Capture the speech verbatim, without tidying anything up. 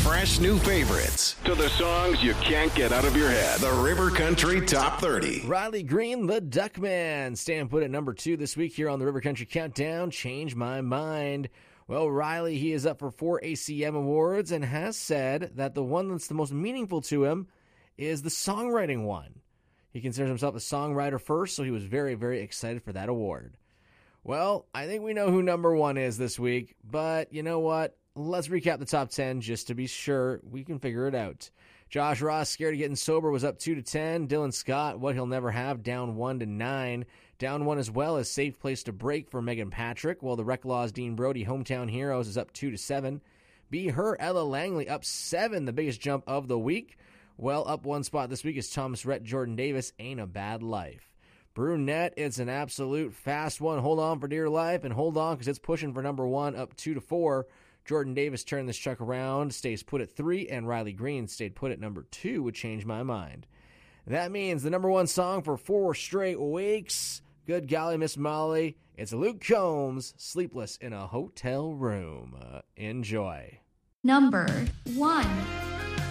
fresh new favorites to the songs you can't get out of your head. The River Country Top thirty. Riley Green, the Duckman, staying put at number two this week here on the River Country Countdown. Change My Mind. Well, Riley, he is up for four A C M awards and has said that the one that's the most meaningful to him is the songwriting one. He considers himself a songwriter first, so he was very, very excited for that award. Well, I think we know who number one is this week, but you know what? Let's recap the top ten just to be sure we can figure it out. Josh Ross, Scared of Getting Sober, was up two to ten. Dylan Scott, What He'll Never Have, down one to nine. Down one as well as Safe Place to Break for Megan Patrick, while the Recklaw's Dean Brody, Hometown Heroes, is up two to seven. Be Her, Ella Langley, up seven, the biggest jump of the week. Well, up one spot this week is Thomas Rhett, Jordan Davis, Ain't a Bad Life. Brunette, it's an absolute fast one. Hold on for dear life, and hold on because it's pushing for number one, up two to four. Jordan Davis turned this truck around, stays put at three, and Riley Green stayed put at number two, would Change My Mind. That means the number one song for four straight weeks. Good golly, Miss Molly. It's Luke Combs, Sleepless in a Hotel Room. Uh, enjoy. Number one.